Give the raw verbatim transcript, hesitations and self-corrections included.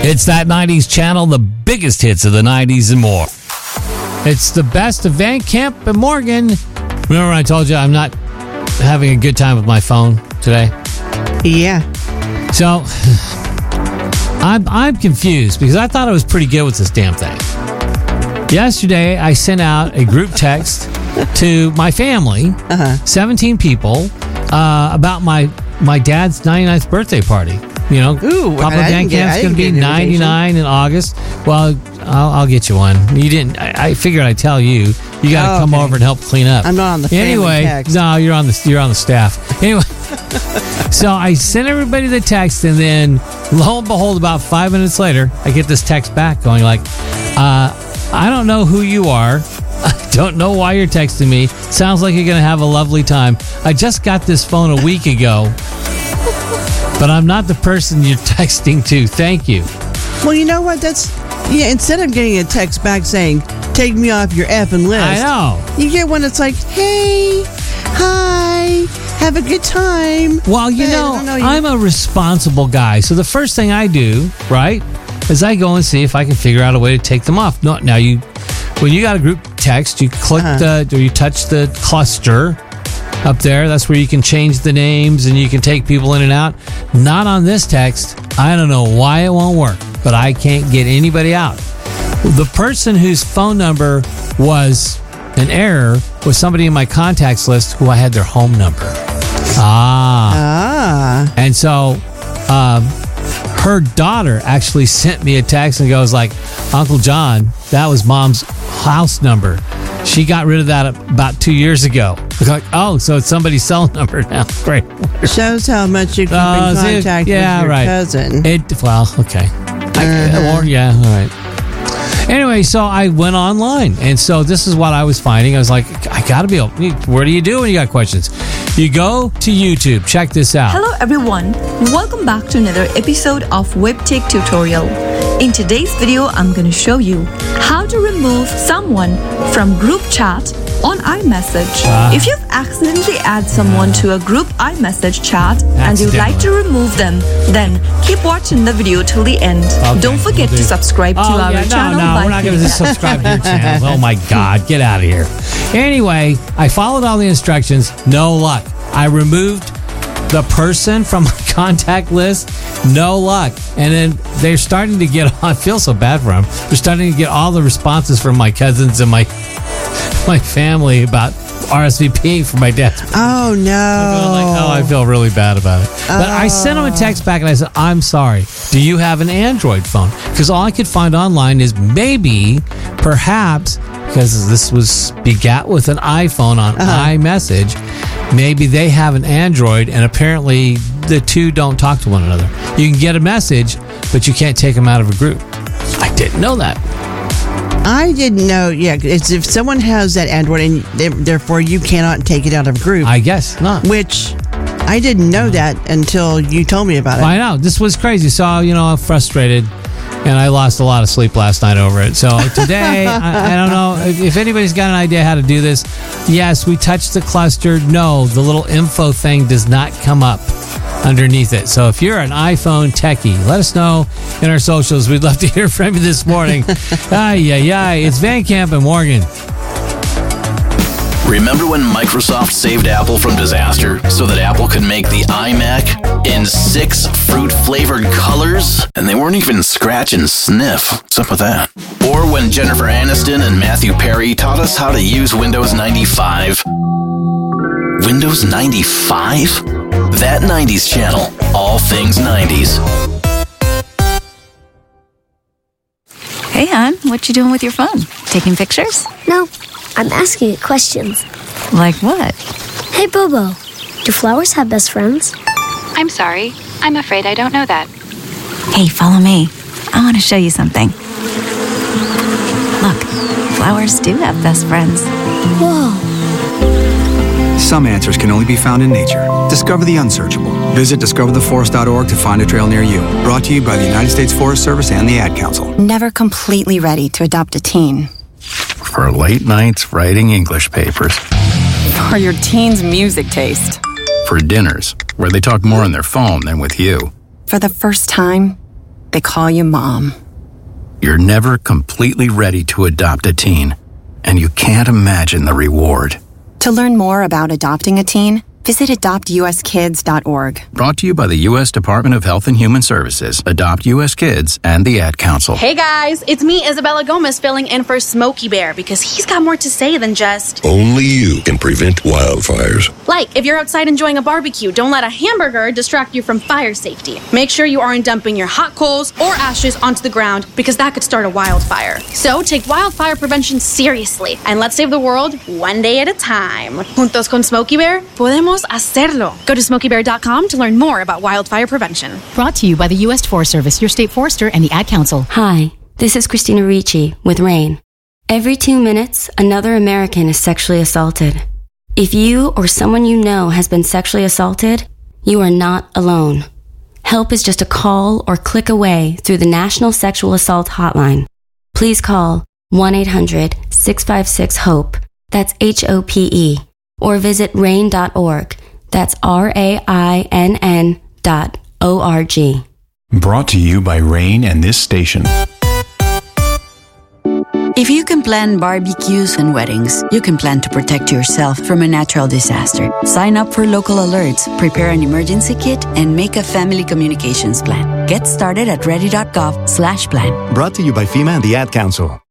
It's That nineties Channel, the biggest hits of the nineties and more. It's the best of Van Camp and Morgan. Remember when I told you I'm not having a good time with my phone today? Yeah. So, I'm I'm confused because I thought I was pretty good with this damn thing. Yesterday, I sent out a group text to my family, uh-huh. seventeen people, uh, about my, my dad's ninety-ninth birthday party. You know, Ooh, Papa Van Camp's going to be ninety-nine in August. Well, I'll, I'll get you one. You didn't. I, I figured I'd tell you. You got to oh, come okay. over and help clean up. I'm not on the family anyway. text. No, you're on the you're on the staff. Anyway, so I sent everybody the text, and then lo and behold, about five minutes later, I get this text back going like, uh, "I don't know who you are. I don't know why you're texting me. Sounds like you're going to have a lovely time. I just got this phone a week ago." But I'm not the person you're texting to. Thank you. Well, you know what? That's yeah. Instead of getting a text back saying "take me off your effing list," I know. You get one that's like, "Hey, hi, have a good time." Well, you but, know, know you I'm a responsible guy, so the first thing I do, right, is I go and see if I can figure out a way to take them off. No, now you, when you got a group text, you click uh-huh. the or you touch the cluster up there. That's where you can change the names and you can take people in and out. Not on this text. I don't know why it won't work, but I can't get anybody out. The person whose phone number was an error was somebody in my contacts list who I had their home number. Ah. Ah. And so um, her daughter actually sent me a text and goes like, "Uncle John, that was Mom's house number. She got rid of that about two years ago." Like, oh, so it's somebody's cell number now. Great. Shows how much you keep uh, in contact yeah, with your right. cousin. It, well, okay. Uh-huh. I, or, yeah, all right. Anyway, so I went online, and so this is what I was finding. I was like, I got to be able, what do you do when you got questions? You go to YouTube. Check this out. Hello, everyone. Welcome back to another episode of WebTech Tutorial. In today's video, I'm going to show you how to remove someone from group chat on iMessage. Uh, if you've accidentally added someone to a group iMessage chat and you'd like to remove them, then keep watching the video till the end. Okay, Don't forget we'll to subscribe to oh, our yeah, channel. No, no, by we're not going to subscribe to your channel. Oh my God, get out of here. Anyway, I followed all the instructions. No luck. I removed the person from my contact list. No luck. And then they're starting to get, I feel so bad for them. They're starting to get all the responses from my cousins and my my family about R S V P for my dad's birthday. Oh, no. I'm like, oh, I feel really bad about it. Oh. But I sent them a text back and I said, I'm sorry. Do you have an Android phone? Because all I could find online is maybe, perhaps, because this was begat with an iPhone on uh-huh. iMessage, maybe they have an Android and apparently the two don't talk to one another. You can get a message, but you can't take them out of a group. I didn't know that. I didn't know. Yeah, it's if someone has that Android and therefore you cannot take it out of group. I guess not. Which I didn't know that until you told me about it. I know. This was crazy. So, you know, I'm frustrated and I lost a lot of sleep last night over it. So today, I, I don't know if, if anybody's got an idea how to do this. Yes, we touched the cluster. No, the little info thing does not come up underneath it. So if you're an iPhone techie, let us know in our socials. We'd love to hear from you this morning. Ay, ay, ay. It's Van Camp and Morgan. Remember when Microsoft saved Apple from disaster so that Apple could make the iMac in six fruit-flavored colors? And they weren't even scratch and sniff. What's up with that? Or when Jennifer Aniston and Matthew Perry taught us how to use Windows ninety-five. Windows ninety-five? That nineties channel. All things nineties. Hey, hon. What you doing with your phone? Taking pictures? No. I'm asking it questions. Like what? Hey, Bobo. Do flowers have best friends? I'm sorry. I'm afraid I don't know that. Hey, follow me. I want to show you something. Look, flowers do have best friends. Whoa. Some answers can only be found in nature. Discover the unsearchable. Visit discover the forest dot org to find a trail near you. Brought to you by the United States Forest Service and the Ad Council. Never completely ready to adopt a teen. For late nights writing English papers. For your teen's music taste. For dinners, where they talk more on their phone than with you. For the first time, They call you mom. You're never completely ready to adopt a teen, and you can't imagine the reward. To learn more about adopting a teen, visit adopt u s kids dot org. Brought to you by the U S Department of Health and Human Services, Adopt U S Kids, and the Ad Council. Hey guys, it's me, Isabella Gomez, filling in for Smokey Bear because he's got more to say than just... Only you can prevent wildfires. Like, if you're outside enjoying a barbecue, don't let a hamburger distract you from fire safety. Make sure you aren't dumping your hot coals or ashes onto the ground because that could start a wildfire. So take wildfire prevention seriously and let's save the world one day at a time. Juntos con Smokey Bear, podemos hacerlo. Go to smokey bear dot com to learn more about wildfire prevention. Brought to you by the U S Forest Service, your state forester, and the Ad Council. Hi, this is Christina Ricci with RAIN. Every two minutes, another American is sexually assaulted. If you or someone you know has been sexually assaulted, you are not alone. Help is just a call or click away through the National Sexual Assault Hotline. Please call one eight hundred six five six HOPE, that's H O P E, or visit rain dot org, that's R A I N N dot O R G. Brought to you by RAIN and this station. If you can plan barbecues and weddings, you can plan to protect yourself from a natural disaster. Sign up for local alerts, prepare an emergency kit, and make a family communications plan. Get started at ready dot gov slash plan. Brought to you by FEMA and the Ad Council.